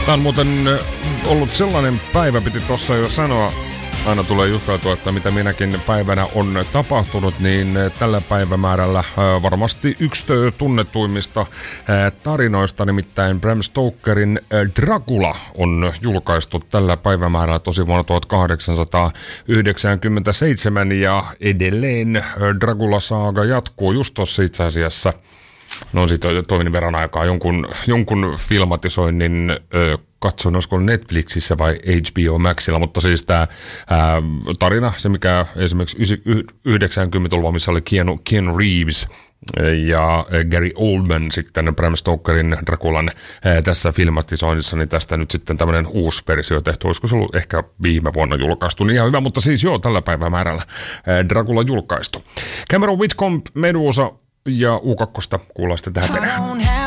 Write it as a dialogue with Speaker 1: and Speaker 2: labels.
Speaker 1: Tämä on muuten ollut sellainen päivä, piti tuossa jo sanoa, aina tulee juteltua, että mitä minäkin päivänä on tapahtunut, niin tällä päivämäärällä varmasti yksi tunnetuimmista tarinoista, nimittäin Bram Stokerin Dracula on julkaistu tällä päivämäärällä tosi vuonna 1897 ja edelleen Dracula-saaga jatkuu just tuossa itse asiassa. No siitä on toiminut verran aikaa jonkun filmatisoinnin katsoin, olisiko Netflixissä vai HBO Maxilla, mutta siis tämä tarina, se mikä esimerkiksi 90-luvulla, missä oli Keanu Reeves ja Gary Oldman sitten Bram Stokerin Draculan tässä filmatisoinnissa, niin tästä nyt sitten tämmöinen uusi versio tehty, olisiko se ollut ehkä viime vuonna julkaistu, niin ihan hyvä, mutta siis joo, tällä päivämäärällä Dracula julkaistu. Cameron Whitcomb, Medusa ja U2 kuullaan sitten tähän perään.